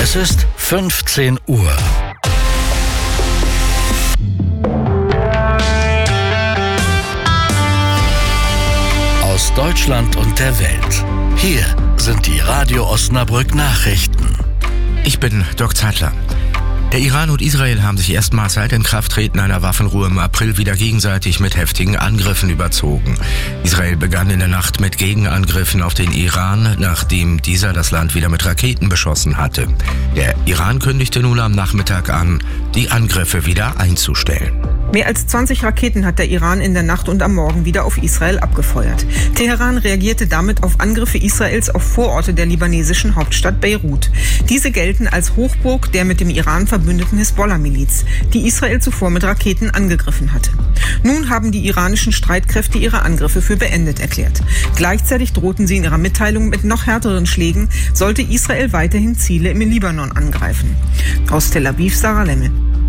Es ist 15 Uhr. Aus Deutschland und der Welt. Hier sind die Radio Osnabrück Nachrichten. Ich bin Dirk Zeitler. Der Iran und Israel haben sich erstmals seit Inkrafttreten einer Waffenruhe im April wieder gegenseitig mit heftigen Angriffen überzogen. Israel begann in der Nacht mit Gegenangriffen auf den Iran, nachdem dieser das Land wieder mit Raketen beschossen hatte. Der Iran kündigte nun am Nachmittag an, die Angriffe wieder einzustellen. Mehr als 20 Raketen hat der Iran in der Nacht und am Morgen wieder auf Israel abgefeuert. Teheran reagierte damit auf Angriffe Israels auf Vororte der libanesischen Hauptstadt Beirut. Diese gelten als Hochburg der mit dem Iran verbündeten Hisbollah-Miliz, die Israel zuvor mit Raketen angegriffen hatte. Nun haben die iranischen Streitkräfte ihre Angriffe für beendet erklärt. Gleichzeitig drohten sie in ihrer Mitteilung mit noch härteren Schlägen, sollte Israel weiterhin Ziele im Libanon angreifen. Aus Tel Aviv, Sarah Lemmel.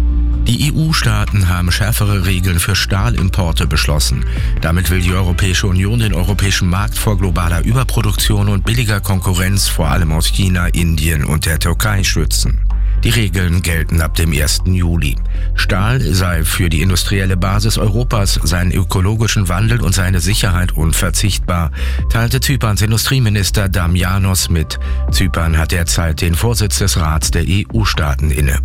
Die EU-Staaten haben schärfere Regeln für Stahlimporte beschlossen. Damit will die Europäische Union den europäischen Markt vor globaler Überproduktion und billiger Konkurrenz vor allem aus China, Indien und der Türkei schützen. Die Regeln gelten ab dem 1. Juli. Stahl sei für die industrielle Basis Europas, seinen ökologischen Wandel und seine Sicherheit unverzichtbar, teilte Zyperns Industrieminister Damianos mit. Zypern hat derzeit den Vorsitz des Rats der EU-Staaten inne.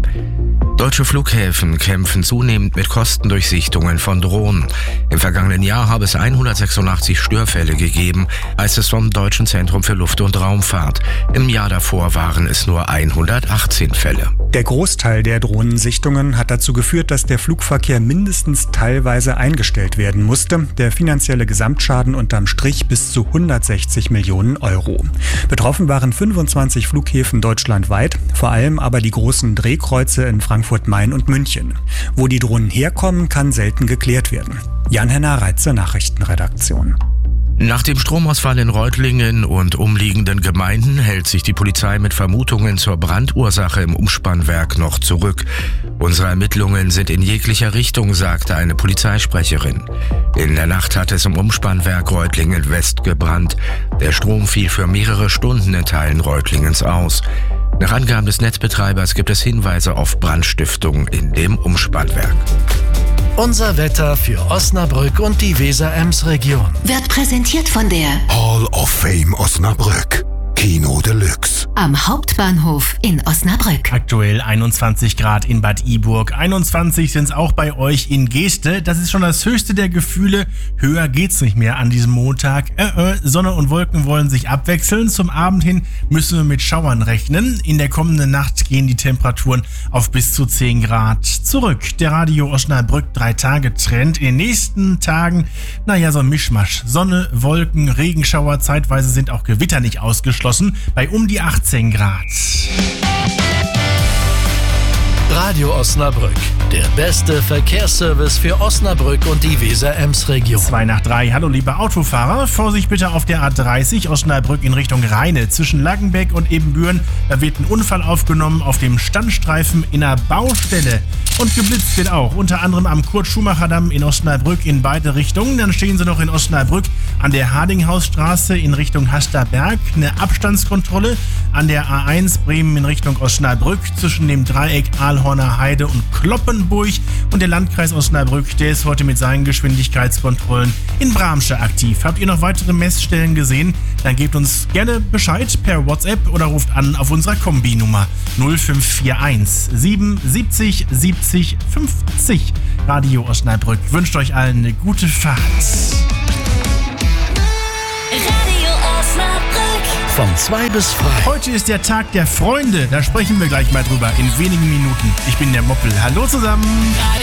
Deutsche Flughäfen kämpfen zunehmend mit Kostendurchsichtungen von Drohnen. Im vergangenen Jahr habe es 186 Störfälle gegeben, heißt es vom Deutschen Zentrum für Luft- und Raumfahrt. Im Jahr davor waren es nur 118 Fälle. Der Großteil der Drohnensichtungen hat dazu geführt, dass der Flugverkehr mindestens teilweise eingestellt werden musste. Der finanzielle Gesamtschaden unterm Strich bis zu 160 Millionen Euro. Betroffen waren 25 Flughäfen deutschlandweit, vor allem aber die großen Drehkreuze in Frankfurt, Main und München. Wo die Drohnen herkommen, kann selten geklärt werden. Jan-Henner Reitze, Nachrichtenredaktion. Nach dem Stromausfall in Reutlingen und umliegenden Gemeinden hält sich die Polizei mit Vermutungen zur Brandursache im Umspannwerk noch zurück. Unsere Ermittlungen sind in jeglicher Richtung, sagte eine Polizeisprecherin. In der Nacht hat es im Umspannwerk Reutlingen West gebrannt. Der Strom fiel für mehrere Stunden in Teilen Reutlingens aus. Nach Angaben des Netzbetreibers gibt es Hinweise auf Brandstiftung in dem Umspannwerk. Unser Wetter für Osnabrück und die Weser-Ems-Region. Wird präsentiert von der Hall of Fame Osnabrück. Kino Deluxe. Am Hauptbahnhof in Osnabrück. Aktuell 21 Grad in Bad Iburg. 21 sind es auch bei euch in Geeste. Das ist schon das höchste der Gefühle. Höher geht's nicht mehr an diesem Montag. Sonne und Wolken wollen sich abwechseln. Zum Abend hin müssen wir mit Schauern rechnen. In der kommenden Nacht gehen die Temperaturen auf bis zu 10 Grad zurück. Der Radio Osnabrück 3-Tage-Trend. In den nächsten Tagen, so ein Mischmasch. Sonne, Wolken, Regenschauer. Zeitweise sind auch Gewitter nicht ausgeschlossen. Bei um die 18 Grad. Radio Osnabrück, der beste Verkehrsservice für Osnabrück und die Weser-Ems-Region. 2 nach 3. Hallo liebe Autofahrer, Vorsicht bitte auf der A30 Osnabrück in Richtung Rheine. Zwischen Laggenbeck und Ebenbüren, da wird ein Unfall aufgenommen auf dem Standstreifen in einer Baustelle. Und geblitzt wird auch, unter anderem am Kurt-Schumacher-Damm in Osnabrück in beide Richtungen. Dann stehen sie noch in Osnabrück an der Hardinghausstraße in Richtung Hasterberg. Eine Abstandskontrolle an der A1 Bremen in Richtung Osnabrück zwischen dem Dreieck Aalhorner Heide und Kloppenburg. Und der Landkreis Osnabrück, der ist heute mit seinen Geschwindigkeitskontrollen in Bramsche aktiv. Habt ihr noch weitere Messstellen gesehen? Dann gebt uns gerne Bescheid per WhatsApp oder ruft an auf unserer Kombi-Nummer 0541 77 70 50. Radio Osnabrück wünscht euch allen eine gute Fahrt. Radio Osnabrück. Von 2 bis 3. Heute ist der Tag der Freunde. Da sprechen wir gleich mal drüber in wenigen Minuten. Ich bin der Moppel. Hallo zusammen. Radio